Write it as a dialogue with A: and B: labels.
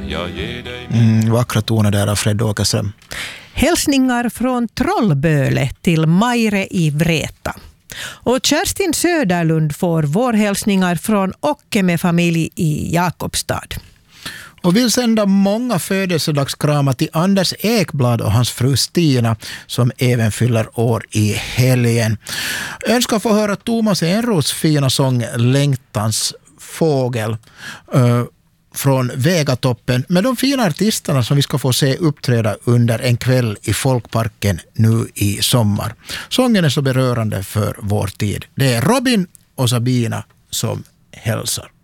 A: jag ger dig
B: vackra toner där av Fred Åkerström.
C: Hälsningar från Trollböle till Maire i Vreta. Och Kerstin Söderlund får vårhälsningar från Åke med familj i Jakobstad.
B: Och vill sända många födelsedagskramar till Anders Ekblad och hans fru Stina som även fyller år i helgen. Önskar få höra Thomas Enros fina sång Längtans fågel från Vegatoppen med de fina artisterna som vi ska få se uppträda under en kväll i Folkparken nu i sommar. Sången är så berörande för vår tid. Det är Robin och Sabina som hälsar.